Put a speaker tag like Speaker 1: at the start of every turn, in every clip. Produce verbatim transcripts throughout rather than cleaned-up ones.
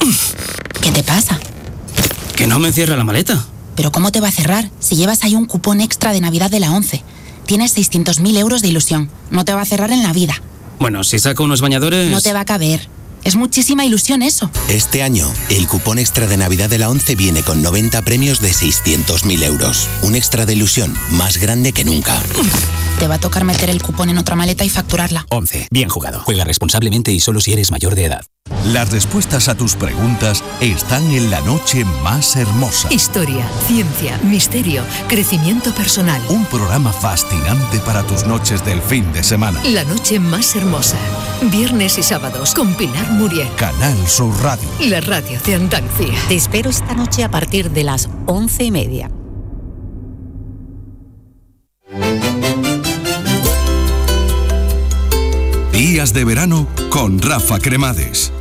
Speaker 1: ¿Qué te pasa?
Speaker 2: Que no me cierra la maleta.
Speaker 1: ¿Pero cómo te va a cerrar? Si llevas ahí un cupón extra de Navidad de la ONCE. Tienes seiscientos mil euros de ilusión. No te va a cerrar en la vida.
Speaker 2: Bueno, si saco unos bañadores...
Speaker 1: No te va a caber. Es muchísima ilusión eso.
Speaker 3: Este año, el cupón extra de Navidad de la ONCE viene con noventa premios de seiscientos mil euros. Un extra de ilusión más grande que nunca.
Speaker 1: Te va a tocar meter el cupón en otra maleta y facturarla.
Speaker 4: ONCE. Bien jugado. Juega responsablemente y solo si eres mayor de edad.
Speaker 5: Las respuestas a tus preguntas están en La Noche Más Hermosa.
Speaker 6: Historia, ciencia, misterio, crecimiento personal.
Speaker 5: Un programa fascinante para tus noches del fin de semana.
Speaker 6: La Noche Más Hermosa. Viernes y sábados con Pilar Muriel.
Speaker 5: Canal Sur Radio.
Speaker 6: La radio de Andalucía.
Speaker 7: Te espero esta noche a partir de las once y media.
Speaker 5: Días de verano con Rafa Cremades.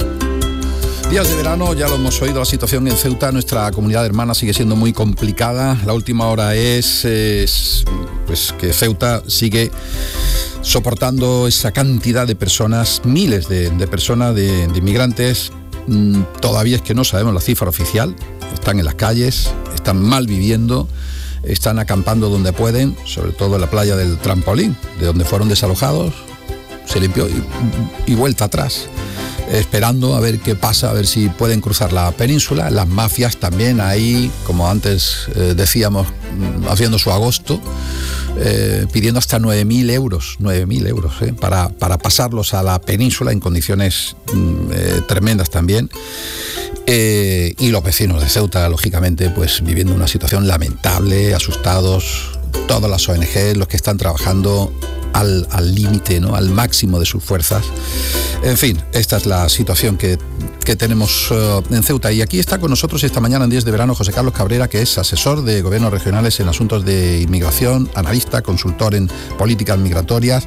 Speaker 8: Días de verano, ya lo hemos oído, la situación en Ceuta, nuestra comunidad hermana sigue siendo muy complicada. La última hora es, es pues que Ceuta sigue soportando esa cantidad de personas, miles de, de personas, de, de inmigrantes. Mm, todavía es que no sabemos la cifra oficial. Están en las calles, están mal viviendo, están acampando donde pueden, sobre todo en la playa del Trampolín, de donde fueron desalojados. Se limpió y, y vuelta atrás, esperando a ver qué pasa, a ver si pueden cruzar la península. Las mafias también ahí, como antes eh, decíamos, haciendo su agosto, eh, pidiendo hasta nueve mil euros, nueve mil euros eh, para, para pasarlos a la península en condiciones eh, tremendas también. Eh, y los vecinos de Ceuta, lógicamente, pues viviendo una situación lamentable, asustados, todas las O N G, los que están trabajando al al límite, ¿no? Al máximo de sus fuerzas. En fin, esta es la situación que, que tenemos uh, en Ceuta. Y aquí está con nosotros esta mañana en Días de Verano José Carlos Cabrera, que es asesor de gobiernos regionales en asuntos de inmigración, analista, consultor en políticas migratorias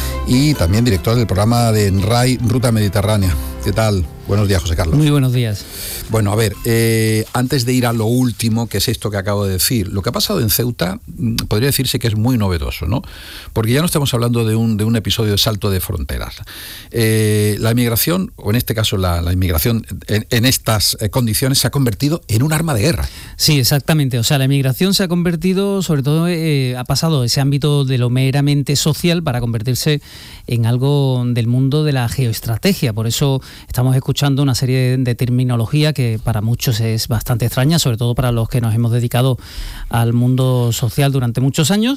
Speaker 8: y también director del programa de N R A I Ruta Mediterránea. ¿Qué tal? Buenos días, José Carlos.
Speaker 9: Muy buenos días.
Speaker 8: Bueno, a ver, eh, antes de ir a lo último, que es esto que acabo de decir, lo que ha pasado en Ceuta podría decirse que es muy novedoso, ¿no? Porque ya no estamos hablando de un, de un episodio de salto de fronteras. Eh, la inmigración, o en este caso la, la inmigración en, en estas condiciones, se ha convertido en un arma de guerra.
Speaker 9: Sí, exactamente. O sea, la inmigración se ha convertido, sobre todo, eh, ha pasado de ese ámbito de lo meramente social para convertirse en algo del mundo de la geoestrategia. Por eso estamos escuchando una serie de terminología que para muchos es bastante extraña, sobre todo para los que nos hemos dedicado al mundo social durante muchos años,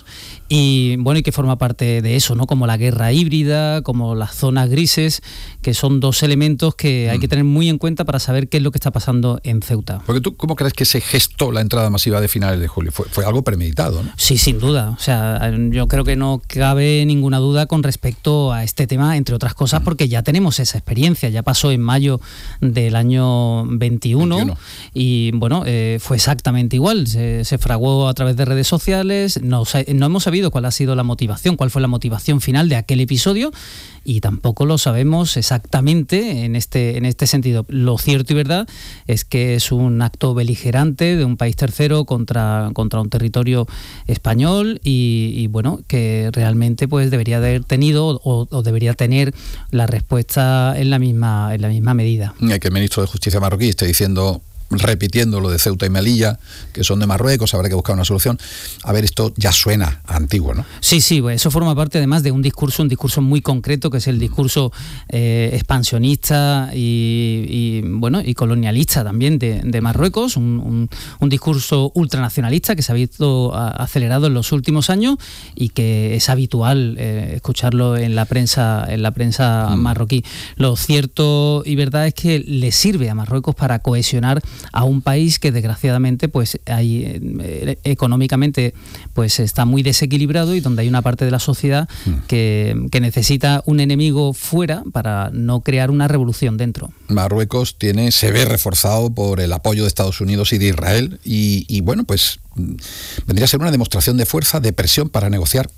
Speaker 9: y bueno, y que forma parte de eso, ¿no? Como la guerra híbrida, como las zonas grises, que son dos elementos que hay que tener muy en cuenta para saber qué es lo que está pasando en Ceuta.
Speaker 8: Porque tú, ¿cómo crees que se gestó la entrada masiva de finales de julio? Fue, fue algo premeditado, ¿no?
Speaker 9: Sí, sin duda. O sea, yo creo que no cabe ninguna duda con respecto a este tema, entre otras cosas, porque ya tenemos esa experiencia. Ya pasó en mayo del año veintiuno, veintiuno. Y bueno, eh, fue exactamente igual. Se, se fraguó a través de redes sociales. No, no hemos sabido cuál ha sido la motivación, cuál fue la motivación final de aquel episodio, y tampoco lo sabemos exactamente en este, en este sentido. Lo cierto y verdad es que es un acto beligerante de un país tercero contra, contra un territorio español y, y bueno, que realmente pues debería haber tenido o, o debería tener la respuesta en la misma, en la misma medida.
Speaker 8: Que el ministro de Justicia marroquí esté diciendo, repitiendo lo de Ceuta y Melilla, que son de Marruecos, habrá que buscar una solución. A ver, esto ya suena antiguo, ¿no?
Speaker 9: Sí, sí, pues eso forma parte además de un discurso, un discurso muy concreto, que es el discurso eh, expansionista y, y bueno y colonialista también de, de Marruecos, un, un, un discurso ultranacionalista que se ha visto a, acelerado en los últimos años y que es habitual eh, escucharlo en la prensa, en la prensa mm. marroquí. Lo cierto y verdad es que le sirve a Marruecos para cohesionar a un país que desgraciadamente pues hay, eh, económicamente pues está muy desequilibrado y donde hay una parte de la sociedad que, que necesita un enemigo fuera para no crear una revolución dentro.
Speaker 8: Marruecos tiene, se ve reforzado por el apoyo de Estados Unidos y de Israel y, y bueno, pues vendría a ser una demostración de fuerza, de presión para negociar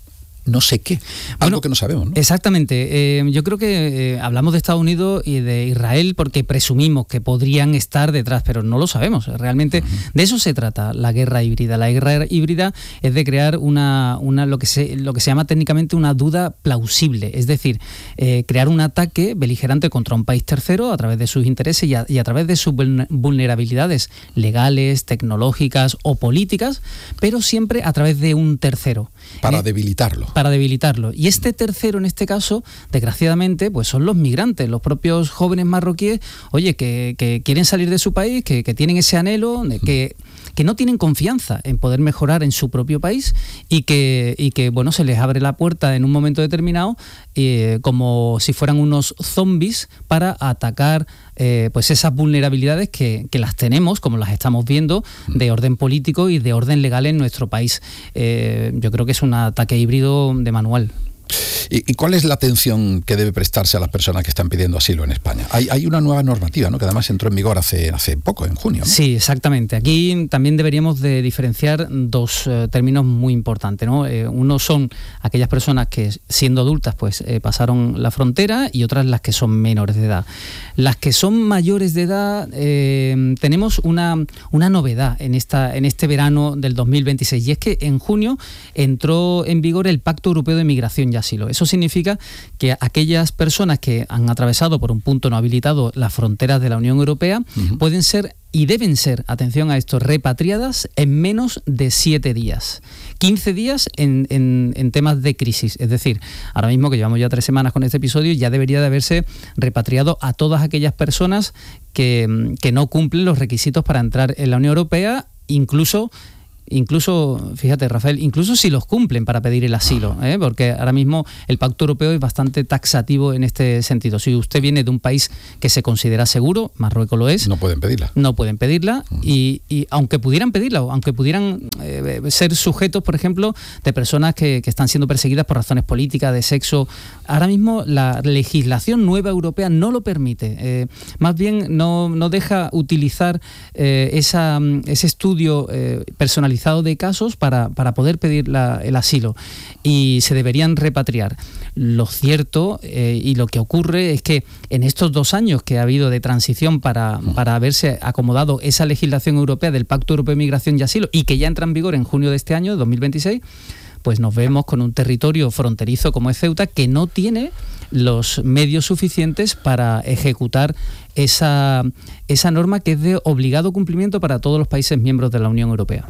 Speaker 8: no sé qué, algo bueno, que no sabemos, ¿no?
Speaker 9: Exactamente. Eh, yo creo que eh, hablamos de Estados Unidos y de Israel porque presumimos que podrían estar detrás, pero no lo sabemos. Realmente uh-huh. de eso se trata la guerra híbrida. La guerra híbrida es de crear una, una lo que se lo que se llama técnicamente una duda plausible, es decir, eh, crear un ataque beligerante contra un país tercero a través de sus intereses y a, y a través de sus vulnerabilidades legales, tecnológicas o políticas, pero siempre a través de un tercero.
Speaker 8: Para debilitarlo.
Speaker 9: Para debilitarlo. Y este tercero, en este caso, desgraciadamente, pues son los migrantes, los propios jóvenes marroquíes, oye, que, que quieren salir de su país, que, que tienen ese anhelo, de que, que no tienen confianza en poder mejorar en su propio país y que, y que bueno, se les abre la puerta en un momento determinado eh, como si fueran unos zombies para atacar eh, pues esas vulnerabilidades que, que las tenemos, como las estamos viendo, de orden político y de orden legal en nuestro país. Eh, yo creo que es un ataque híbrido de manual.
Speaker 8: ¿Y cuál es la atención que debe prestarse a las personas que están pidiendo asilo en España? Hay, hay una nueva normativa, ¿no?, que además entró en vigor hace, hace poco, en junio, ¿no?
Speaker 9: Sí, exactamente. Aquí también deberíamos de diferenciar dos eh, términos muy importantes, ¿no? Eh, uno son aquellas personas que, siendo adultas, pues eh, pasaron la frontera, y otras las que son menores de edad. Las que son mayores de edad, eh, tenemos una, una novedad en, esta, en este verano del dos mil veintiséis, y es que en junio entró en vigor el Pacto Europeo de Migración y Asilo. Eso significa que aquellas personas que han atravesado por un punto no habilitado las fronteras de la Unión Europea uh-huh. pueden ser y deben ser, atención a esto, repatriadas en menos de siete días. quince días en, en, en temas de crisis. Es decir, ahora mismo que llevamos ya tres semanas con este episodio, ya debería de haberse repatriado a todas aquellas personas que, que no cumplen los requisitos para entrar en la Unión Europea, incluso... Incluso, fíjate, Rafael, incluso si los cumplen para pedir el asilo, ¿eh? Porque ahora mismo el Pacto Europeo es bastante taxativo en este sentido. Si usted viene de un país que se considera seguro, Marruecos lo es,
Speaker 8: no pueden pedirla.
Speaker 9: No pueden pedirla, uh-huh. y, y aunque pudieran pedirla, o aunque pudieran eh, ser sujetos, por ejemplo, de personas que, que están siendo perseguidas por razones políticas, de sexo, ahora mismo la legislación nueva europea no lo permite. Eh, más bien no, no deja utilizar eh, esa, ese estudio eh, personalizado de casos para, para poder pedir la, el asilo, y se deberían repatriar. Lo cierto eh, y lo que ocurre es que en estos dos años que ha habido de transición para, para haberse acomodado esa legislación europea del Pacto Europeo de Migración y Asilo, y que ya entra en vigor en junio de este año, dos mil veintiséis, pues nos vemos con un territorio fronterizo como es Ceuta, que no tiene los medios suficientes para ejecutar esa, esa norma que es de obligado cumplimiento para todos los países miembros de la Unión Europea.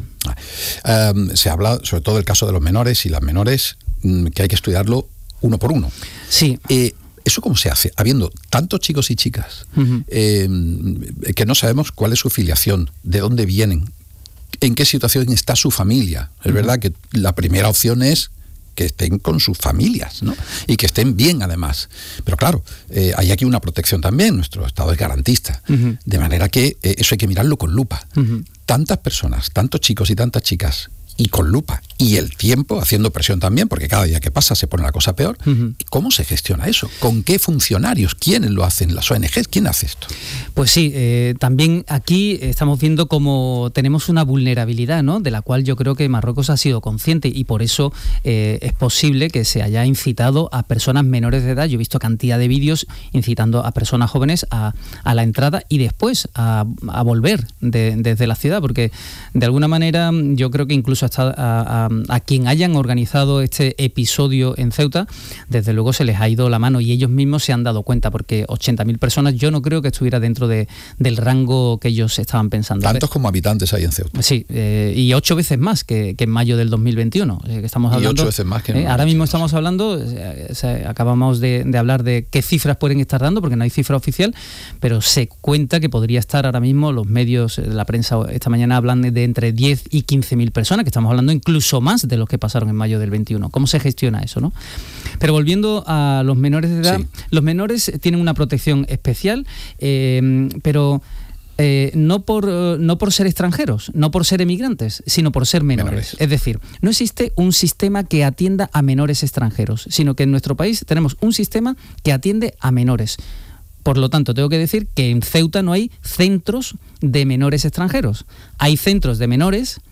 Speaker 8: Um, se habla sobre todo del caso de los menores y las menores, um, que hay que estudiarlo uno por uno.
Speaker 9: Sí.
Speaker 8: Eh, ¿Eso cómo se hace? Habiendo tantos chicos y chicas uh-huh. eh, que no sabemos cuál es su filiación, de dónde vienen, en qué situación está su familia. Es uh-huh. verdad que la primera opción es que estén con sus familias, ¿no? Y que estén bien, además. Pero claro, eh, hay aquí una protección también, nuestro Estado es garantista, uh-huh. de manera que eh, eso hay que mirarlo con lupa. Uh-huh. Tantas personas, tantos chicos y tantas chicas, y con lupa, y el tiempo haciendo presión también, porque cada día que pasa se pone la cosa peor. Uh-huh. ¿Cómo se gestiona eso? ¿Con qué funcionarios? ¿Quiénes lo hacen? ¿Las O N Ges? ¿Quién hace esto?
Speaker 9: Pues sí, eh, también aquí estamos viendo cómo tenemos una vulnerabilidad, ¿no?, de la cual yo creo que Marruecos ha sido consciente, y por eso eh, es posible que se haya incitado a personas menores de edad. Yo he visto cantidad de vídeos incitando a personas jóvenes a, a la entrada y después a, a volver de, desde la ciudad, porque de alguna manera yo creo que incluso hasta a, a, a quien hayan organizado este episodio en Ceuta, desde luego se les ha ido la mano, y ellos mismos se han dado cuenta, porque ochenta mil personas yo no creo que estuviera dentro de, del rango que ellos estaban pensando.
Speaker 8: Tantos como habitantes hay en Ceuta.
Speaker 9: Sí, eh, y ocho veces más que, que en mayo del dos mil veintiuno. Eh, que estamos hablando,
Speaker 8: y ocho veces más que en
Speaker 9: eh, ahora mismo estamos hablando, eh, eh, acabamos de, de hablar de qué cifras pueden estar dando, porque no hay cifra oficial, pero se cuenta que podría estar ahora mismo, los medios de la prensa esta mañana hablan de, de entre diez y quince mil personas, que estamos hablando incluso más de los que pasaron en mayo del veintiuno. ¿Cómo se gestiona eso, no? Pero volviendo a los menores de edad, sí. Los menores tienen una protección especial, eh, pero eh, no por no por ser extranjeros, no por ser emigrantes, sino por ser menores. menores. Es decir, no existe un sistema que atienda a menores extranjeros, sino que en nuestro país tenemos un sistema que atiende a menores. Por lo tanto, tengo que decir que en Ceuta no hay centros de menores extranjeros. Hay centros de menores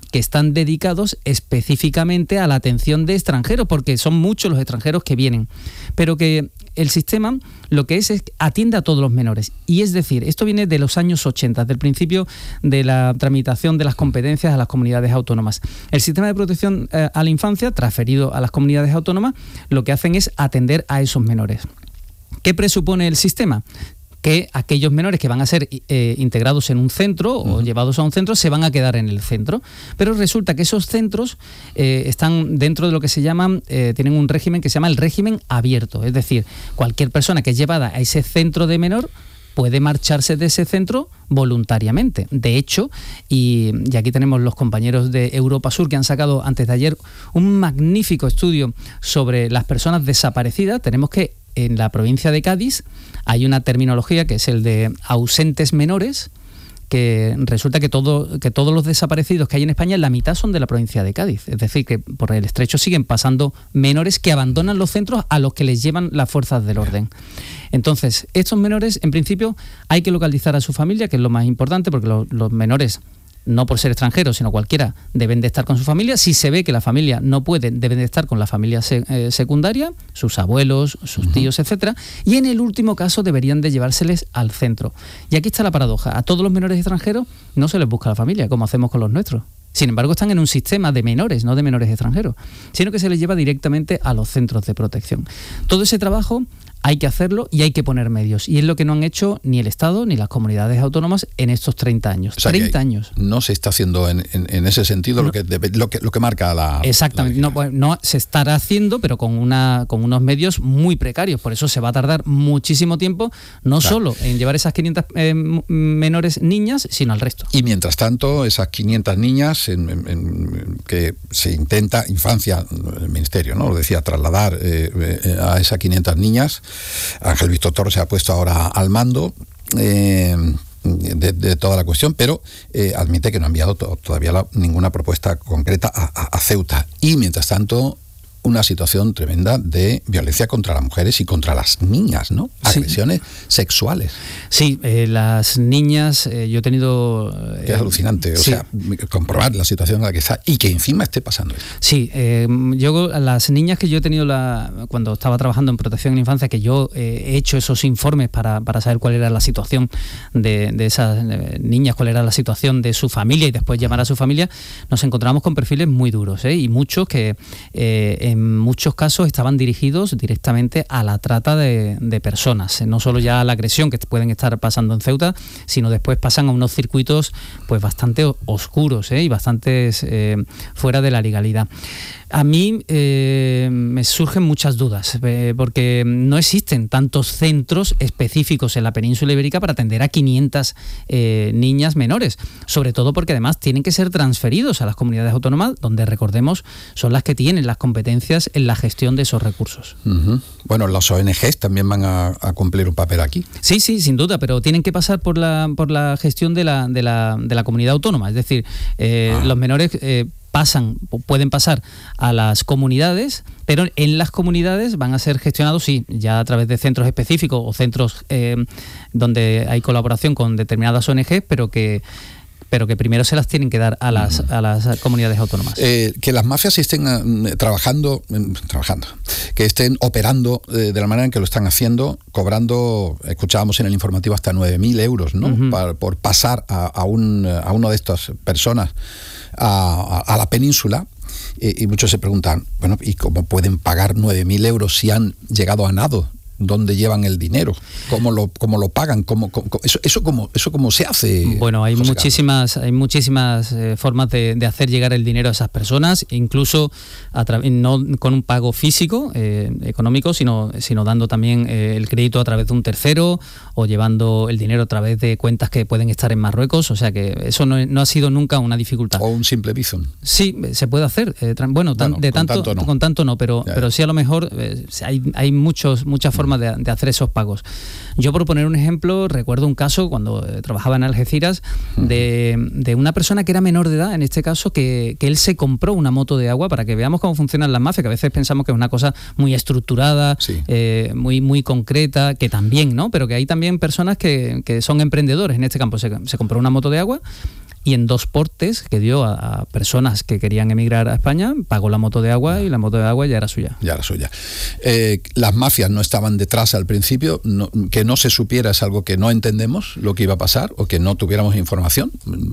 Speaker 9: que están dedicados específicamente a la atención de extranjeros, porque son muchos los extranjeros que vienen, pero que el sistema lo que es es que atiende a todos los menores. Y es decir, esto viene de los años ochenta, del principio de la tramitación de las competencias a las comunidades autónomas. El sistema de protección eh, a la infancia, transferido a las comunidades autónomas, lo que hacen es atender a esos menores. ¿Qué presupone el sistema? Que aquellos menores que van a ser eh, integrados en un centro o uh-huh. llevados a un centro se van a quedar en el centro. Pero resulta que esos centros eh, están dentro de lo que se llaman, eh, tienen un régimen que se llama el régimen abierto. Es decir, cualquier persona que es llevada a ese centro de menor puede marcharse de ese centro voluntariamente. De hecho, y, y aquí tenemos los compañeros de Europa Sur que han sacado antes de ayer un magnífico estudio sobre las personas desaparecidas. Tenemos que en la provincia de Cádiz hay una terminología que es el de ausentes menores, que resulta que, todo, que todos los desaparecidos que hay en España, la mitad son de la provincia de Cádiz. Es decir, que por el estrecho siguen pasando menores que abandonan los centros a los que les llevan las fuerzas del orden. Entonces, estos menores, en principio, hay que localizar a su familia, que es lo más importante, porque los, los menores, no por ser extranjeros, sino cualquiera, deben de estar con su familia. Si se ve que la familia no puede, deben de estar con la familia se, eh, secundaria, sus abuelos, sus uh-huh. tíos, etcétera. Y en el último caso deberían de llevárseles al centro. Y aquí está la paradoja. A todos los menores extranjeros no se les busca la familia, como hacemos con los nuestros. Sin embargo, están en un sistema de menores, no de menores extranjeros, sino que se les lleva directamente a los centros de protección. Todo ese trabajo hay que hacerlo y hay que poner medios. Y es lo que no han hecho ni el Estado ni las comunidades autónomas en estos treinta años.
Speaker 8: O sea,
Speaker 9: treinta años.
Speaker 8: No se está haciendo en, en, en ese sentido no. lo, que, lo, que, lo que marca la...
Speaker 9: Exactamente. La no, no se estará haciendo, pero con, una, con unos medios muy precarios. Por eso se va a tardar muchísimo tiempo, no claro. solo en llevar esas quinientas eh, menores niñas, sino al resto.
Speaker 8: Y mientras tanto, esas quinientas niñas en, en, en, que se intenta, infancia, el Ministerio, ¿no? Lo decía, trasladar eh, eh, a esas quinientas niñas. Ángel Víctor Torres se ha puesto ahora al mando eh, de, de toda la cuestión, pero eh, admite que no ha enviado to- todavía la, ninguna propuesta concreta a, a, a Ceuta. Y mientras tanto, una situación tremenda de violencia contra las mujeres y contra las niñas, ¿no? Agresiones sí. sexuales.
Speaker 9: Sí, eh, las niñas, eh, yo he tenido...
Speaker 8: Eh, que es alucinante, o sí. sea, comprobar la situación en la que está y que encima esté pasando eso.
Speaker 9: Sí, eh, yo, las niñas que yo he tenido la, cuando estaba trabajando en protección en la infancia, que yo eh, he hecho esos informes para, para saber cuál era la situación de, de esas eh, niñas, cuál era la situación de su familia y después llamar a su familia, nos encontramos con perfiles muy duros, ¿eh? Y muchos que... Eh, en En muchos casos estaban dirigidos directamente a la trata de, de personas, no solo ya a la agresión que pueden estar pasando en Ceuta, sino después pasan a unos circuitos pues bastante oscuros ¿eh? y bastante eh, fuera de la legalidad. A mí eh, me surgen muchas dudas, eh, porque no existen tantos centros específicos en la península ibérica para atender a quinientas eh, niñas menores, sobre todo porque además tienen que ser transferidos a las comunidades autónomas, donde, recordemos, son las que tienen las competencias en la gestión de esos recursos.
Speaker 8: Uh-huh. Bueno, las O N Ges también van a, a cumplir un papel aquí.
Speaker 9: Sí, sí, sin duda, pero tienen que pasar por la, por la gestión de la, de la, de la comunidad autónoma, es decir, eh, ah. los menores... Eh, pasan, pueden pasar a las comunidades, pero en las comunidades van a ser gestionados, sí, ya a través de centros específicos o centros eh, donde hay colaboración con determinadas O N G, pero que pero que primero se las tienen que dar a las a las comunidades autónomas.
Speaker 8: Eh, que las mafias estén eh, trabajando, eh, trabajando, que estén operando eh, de la manera en que lo están haciendo, cobrando, escuchábamos en el informativo, hasta nueve mil euros, ¿no? Uh-huh. Para, por pasar a, a, un, a una de estas personas a, a, a la península. Eh, y muchos se preguntan, bueno, ¿y cómo pueden pagar nueve mil euros si han llegado a nado? ¿Dónde llevan el dinero? ¿Cómo lo, cómo lo pagan? ¿Cómo, cómo, eso, eso, cómo, ¿Eso cómo se hace?
Speaker 9: Bueno, hay José muchísimas Carlos? hay muchísimas eh, formas de, de hacer llegar el dinero a esas personas, incluso a tra- no con un pago físico, eh, económico, sino, sino dando también eh, el crédito a través de un tercero o llevando el dinero a través de cuentas que pueden estar en Marruecos. O sea que eso no, no ha sido nunca una dificultad.
Speaker 8: O un simple Bizum.
Speaker 9: Sí, se puede hacer. Eh, tra- bueno, tan, bueno, de tanto, tanto no. con tanto no, pero, pero sí a lo mejor eh, hay, hay muchos, muchas formas De, de hacer esos pagos. Yo, por poner un ejemplo, recuerdo un caso cuando eh, trabajaba en Algeciras de, de una persona que era menor de edad, en este caso, que, que él se compró una moto de agua, para que veamos cómo funcionan las mafias, que a veces pensamos que es una cosa muy estructurada, sí. eh, muy, muy concreta, que también, ¿no? Pero que hay también personas que, que son emprendedores en este campo. Se, se compró una moto de agua y en dos portes que dio a, a personas que querían emigrar a España, pagó la moto de agua y la moto de agua ya era suya.
Speaker 8: Ya era suya. Eh, las mafias no estaban detrás al principio, no, que no se supiera es algo que no entendemos lo que iba a pasar o que no tuviéramos información.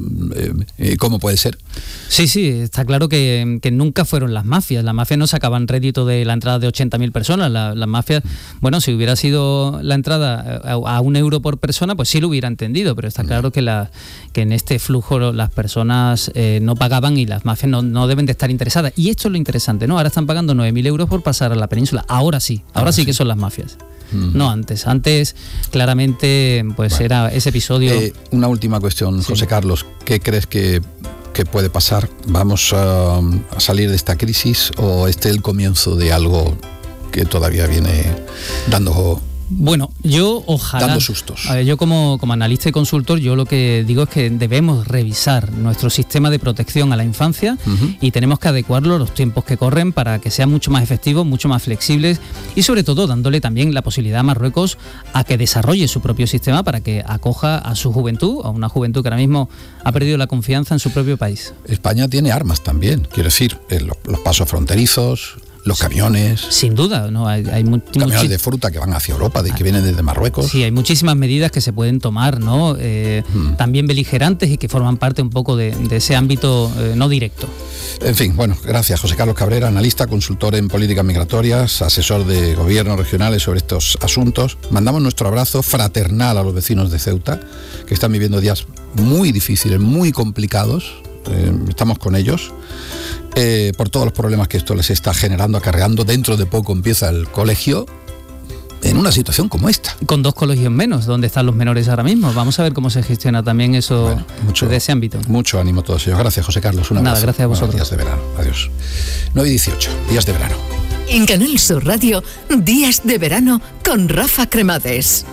Speaker 8: Eh, ¿Cómo puede ser?
Speaker 9: Sí, sí, está claro que, que nunca fueron las mafias. Las mafias no sacaban rédito de la entrada de ochenta mil personas. La, las mafias, bueno, si hubiera sido la entrada a, a un euro por persona, pues sí lo hubiera entendido, pero está claro que, la, que en este flujo las personas eh, no pagaban y las mafias no, no deben de estar interesadas. Y esto es lo interesante, ¿no? Ahora están pagando nueve mil euros por pasar a la península. Ahora sí, ahora, ahora sí, sí que son las mafias. Mm. No antes. Antes, claramente, pues bueno, era ese episodio.
Speaker 8: Eh, una última cuestión, sí. José Carlos. ¿Qué crees que, que puede pasar? ¿Vamos a, a salir de esta crisis o este es el comienzo de algo que todavía viene dando...
Speaker 9: Bueno, yo ojalá...
Speaker 8: Dando sustos.
Speaker 9: A ver, yo como, como analista y consultor, yo lo que digo es que debemos revisar nuestro sistema de protección a la infancia uh-huh. y tenemos que adecuarlo a los tiempos que corren para que sea mucho más efectivo, mucho más flexibles y sobre todo dándole también la posibilidad a Marruecos a que desarrolle su propio sistema para que acoja a su juventud, a una juventud que ahora mismo ha perdido la confianza en su propio país.
Speaker 8: España tiene armas también, quiero decir, los, los pasos fronterizos... Los camiones.
Speaker 9: Sin duda, ¿no? Hay, hay mu-
Speaker 8: camiones muchi- de fruta que van hacia Europa, de que vienen desde Marruecos.
Speaker 9: Sí, hay muchísimas medidas que se pueden tomar, ¿no? Eh, hmm. También beligerantes y que forman parte un poco de, de ese ámbito eh, no directo.
Speaker 8: En fin, bueno, gracias José Carlos Cabrera, analista, consultor en políticas migratorias, asesor de gobiernos regionales sobre estos asuntos. Mandamos nuestro abrazo fraternal a los vecinos de Ceuta, que están viviendo días muy difíciles, muy complicados. Eh, estamos con ellos. Eh, por todos los problemas que esto les está generando, acarreando. Dentro de poco empieza el colegio en una situación como esta.
Speaker 9: Con dos colegios menos, ¿dónde están los menores ahora mismo? Vamos a ver cómo se gestiona también eso bueno,
Speaker 8: mucho,
Speaker 9: desde ese ámbito.
Speaker 8: Mucho ánimo a todos ellos. Gracias, José Carlos. Un abrazo.
Speaker 9: Nada, gracias a vosotros.
Speaker 8: Bueno, días de verano. Adiós. nueve y dieciocho, días de verano.
Speaker 6: En Canal Sur Radio, Días de Verano con Rafa Cremades.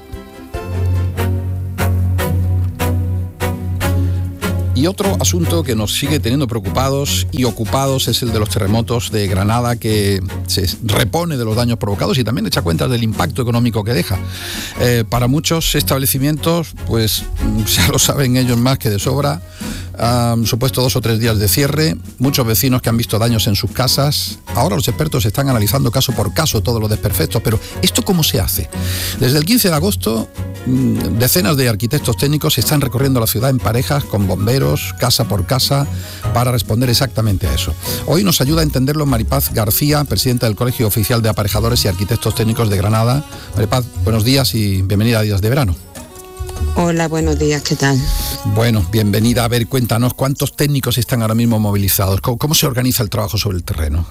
Speaker 8: Y otro asunto que nos sigue teniendo preocupados y ocupados es el de los terremotos de Granada, que se repone de los daños provocados y también echa cuentas del impacto económico que deja. Eh, para muchos establecimientos, pues ya lo saben ellos más que de sobra, han supuesto dos o tres días de cierre, muchos vecinos que han visto daños en sus casas. Ahora los expertos están analizando caso por caso todos los desperfectos, pero ¿esto cómo se hace? Desde el quince de agosto, decenas de arquitectos técnicos están recorriendo la ciudad en parejas con bomberos, casa por casa, para responder exactamente a eso. Hoy nos ayuda a entenderlo Maripaz García, presidenta del Colegio Oficial de Aparejadores y Arquitectos Técnicos de Granada. Maripaz, buenos días y bienvenida a Días de Verano.
Speaker 10: Hola, buenos días, ¿qué tal?
Speaker 8: Bueno, bienvenida. A ver, cuéntanos, ¿cuántos técnicos están ahora mismo movilizados? ¿Cómo, cómo se organiza el trabajo sobre el terreno?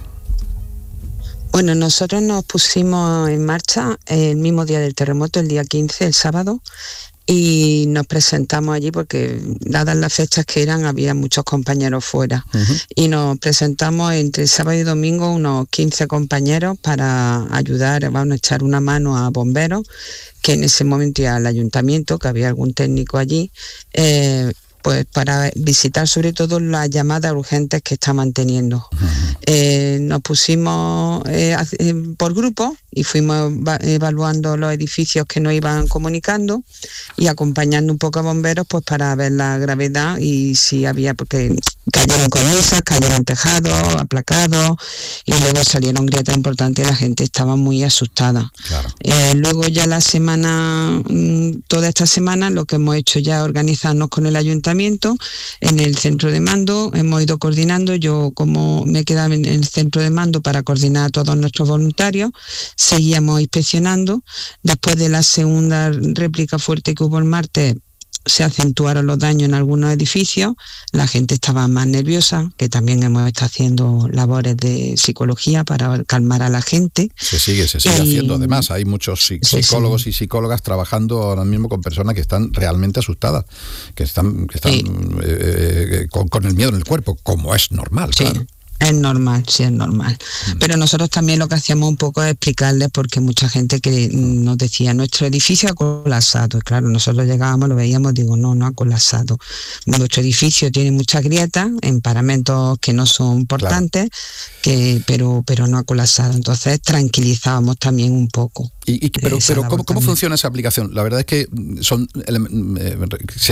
Speaker 10: Bueno, nosotros nos pusimos en marcha el mismo día del terremoto, el día quince, el sábado, y nos presentamos allí porque, dadas las fechas que eran, había muchos compañeros fuera. Uh-huh. Y nos presentamos entre sábado y domingo unos quince compañeros para ayudar, vamos a echar una mano a bomberos, que en ese momento ya al ayuntamiento, que había algún técnico allí, eh, pues para visitar sobre todo las llamadas urgentes que estaban teniendo. Uh-huh. Eh, nos pusimos eh, por grupo y fuimos evaluando los edificios que nos iban comunicando y acompañando un poco a bomberos pues para ver la gravedad y si había, porque cayeron cosas, cayeron tejados, aplacados y luego salieron grietas importantes y la gente estaba muy asustada. Claro. Eh, luego ya la semana, toda esta semana lo que hemos hecho ya es organizarnos con el ayuntamiento en el centro de mando, hemos ido coordinando, yo como me quedaba en el centro de mando para coordinar a todos nuestros voluntarios, seguíamos inspeccionando. Después de la segunda réplica fuerte que hubo el martes, se acentuaron los daños en algunos edificios, la gente estaba más nerviosa, que también hemos estado haciendo labores de psicología para calmar a la gente.
Speaker 8: Se sigue, se sigue y, haciendo, además, hay muchos psicólogos sí, sí. y psicólogas trabajando ahora mismo con personas que están realmente asustadas, que están, que están sí. eh, con, con el miedo en el cuerpo, como es normal,
Speaker 10: sí.
Speaker 8: claro.
Speaker 10: Es normal, sí es normal. Mm. Pero nosotros también lo que hacíamos un poco es explicarles, porque mucha gente que nos decía, nuestro edificio ha colapsado. Y claro, nosotros llegábamos, lo veíamos, digo, no, no ha colapsado. Nuestro edificio tiene muchas grietas en paramentos que no son importantes, claro. que, pero, pero no ha colapsado. Entonces tranquilizábamos también un poco.
Speaker 8: Y, y, pero pero ¿cómo, ¿cómo funciona esa aplicación? La verdad es que son eh, sería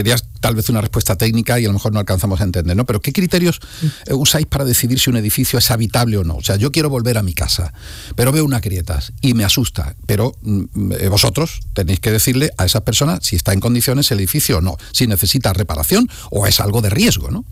Speaker 8: tal vez una respuesta técnica y a lo mejor no alcanzamos a entender, ¿no? Pero ¿qué criterios eh, usáis para decidir si un edificio es habitable o no? O sea, yo quiero volver a mi casa, pero veo unas grietas y me asusta, pero mm, vosotros tenéis que decirle a esas personas si está en condiciones el edificio o no, si necesita reparación o es algo de riesgo, ¿no?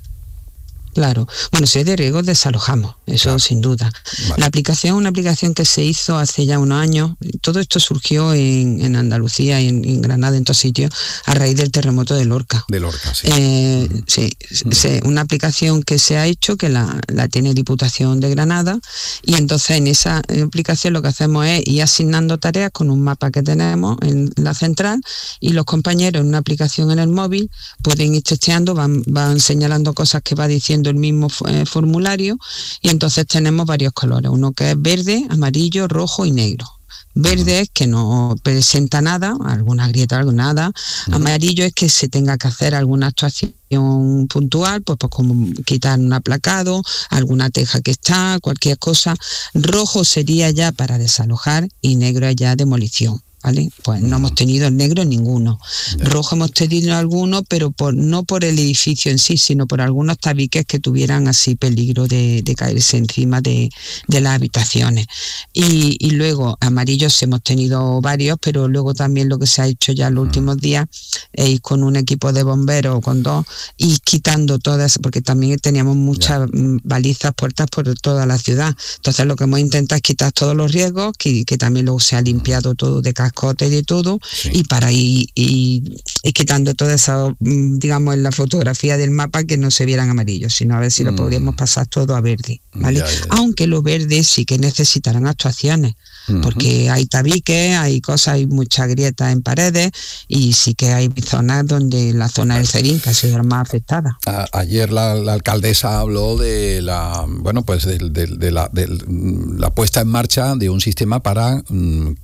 Speaker 10: Claro. Bueno, si es de riesgo, desalojamos, eso claro. sin duda. Vale. La aplicación es una aplicación que se hizo hace ya unos años. Todo esto surgió en, en Andalucía y en, en Granada, en todos sitios, a raíz del terremoto de Lorca.
Speaker 8: De Lorca, sí.
Speaker 10: Eh, mm. Sí, mm. Se, una aplicación que se ha hecho, que la, la tiene Diputación de Granada, y entonces en esa aplicación lo que hacemos es ir asignando tareas con un mapa que tenemos en la central, y los compañeros en una aplicación en el móvil pueden ir testeando, van, van señalando cosas que va diciendo el mismo eh, formulario, y entonces tenemos varios colores, uno que es verde, amarillo, rojo y negro. Verde es que no presenta nada, alguna grieta, algo nada. Amarillo es que se tenga que hacer alguna actuación puntual, pues, pues como quitar un aplacado, alguna teja que está, cualquier cosa. Rojo sería ya para desalojar y negro es ya demolición. ¿Vale? Pues no hemos tenido el negro ninguno. Yeah. Rojo hemos tenido alguno, pero por, no por el edificio en sí, sino por algunos tabiques que tuvieran así peligro de, de caerse encima de, de las habitaciones. Y, y luego amarillos hemos tenido varios, pero luego también lo que se ha hecho ya en los mm. últimos días es ir con un equipo de bomberos o con dos y quitando todas, porque también teníamos muchas yeah. balizas puertas por toda la ciudad. Entonces lo que hemos intentado es quitar todos los riesgos, que, que también luego se ha limpiado todo de casco y de todo, sí. y para ir, ir, ir quitando toda esa, digamos, en la fotografía del mapa, que no se vieran amarillos, sino a ver si mm. lo podríamos pasar todo a verde, ¿vale? Ya, ya, ya. Aunque los verdes sí que necesitarán actuaciones, uh-huh. porque hay tabiques, hay cosas, hay muchas grietas en paredes, y sí que hay zonas donde la zona del Cerín, que ha sido la más afectada.
Speaker 8: A, ayer la, la alcaldesa habló de la, bueno, pues de, de, de, la, de la puesta en marcha de un sistema para mm,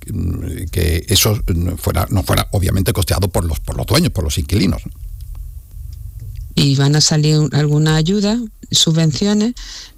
Speaker 8: que eso fuera, no fuera obviamente costeado por los, por los dueños, por los inquilinos.
Speaker 10: Y van a salir algunas ayudas, subvenciones,